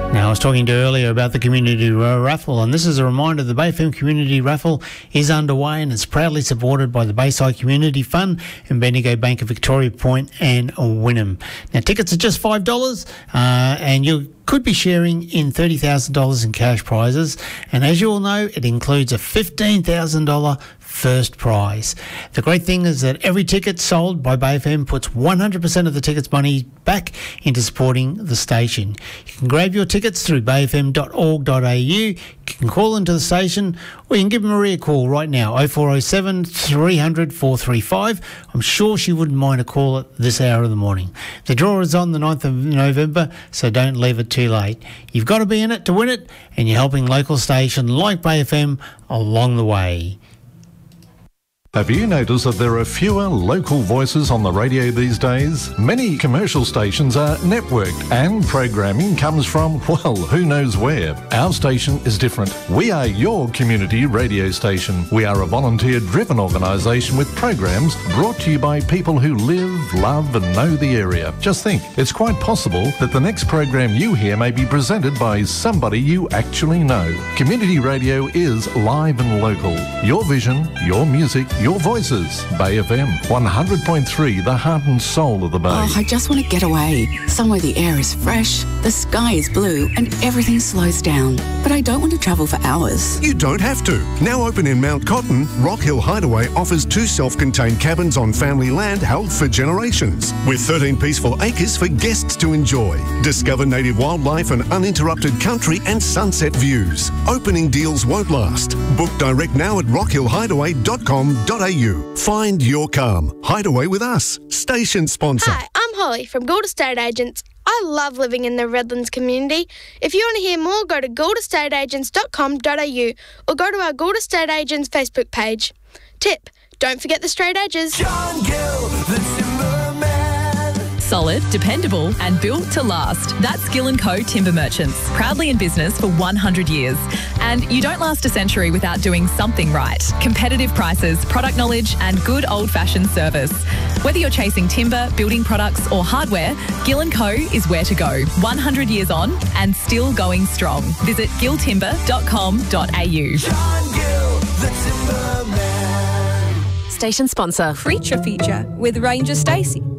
Now, I was talking to you earlier about the community raffle, and this is a reminder the Bay FM Community Raffle is underway and it's proudly supported by the Bayside Community Fund and Bendigo Bank of Victoria Point and Wynnum. Now, tickets are just $5 and you could be sharing in $30,000 in cash prizes, and as you all know, it includes a $15,000 first prize. The great thing is that every ticket sold by Bay FM puts 100% of the tickets money back into supporting the station. You can grab your tickets through bayfm.org.au. You can call into the station, or you can give Maria a call right now, 0407 300 435. I'm sure she wouldn't mind a call at this hour of the morning. The draw is on the 9th of November, so don't leave it too late. You've got to be in it to win it, and you're helping local station like Bay FM along the way. Have you noticed that there are fewer local voices on the radio these days? Many commercial stations are networked and programming comes from, well, who knows where. Our station is different. We are your community radio station. We are a volunteer-driven organisation with programs brought to you by people who live, love and know the area. Just think, it's quite possible that the next program you hear may be presented by somebody you actually know. Community radio is live and local. Your vision, your music, your voices. Bay FM 100.3, the heart and soul of the Bay. Oh, I just want to get away. Somewhere the air is fresh, the sky is blue and everything slows down. But I don't want to travel for hours. You don't have to. Now open in Mount Cotton, Rock Hill Hideaway offers 2 self-contained cabins on family land held for generations, with 13 peaceful acres for guests to enjoy. Discover native wildlife and uninterrupted country and sunset views. Opening deals won't last. Book direct now at rockhillhideaway.com.au. Find your calm. Hideaway with us. Station sponsor. Hi, I'm Holly from Gould Estate Agents. I love living in the Redlands community. If you want to hear more, go to gouldastateagents.com.au or go to our Gould Estate Agents Facebook page. Tip, don't forget the straight edges. John Gill, the Timberman. Solid, dependable and built to last. That's Gill & Co Timber Merchants, proudly in business for 100 years. And you don't last a century without doing something right. Competitive prices, product knowledge and good old-fashioned service. Whether you're chasing timber, building products or hardware, Gill & Co is where to go. 100 years on and still going strong. Visit gilltimber.com.au. John Gill, the Timberman. Station sponsor. Creature Feature with Ranger Stacey.